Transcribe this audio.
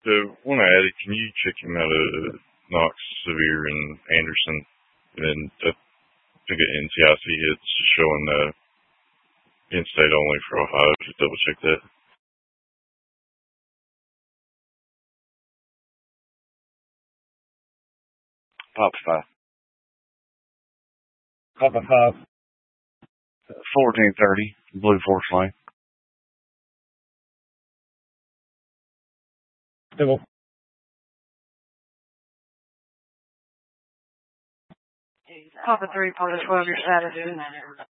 The one I added, can you check him out of Knox, Sevier, and Anderson? And then to get NCIC hits showing in-state only for Ohio. Just double check that. Papa 5. Papa 5. 1430, Blue Force Lane. Civil. Papa 3, Papa 12, your status.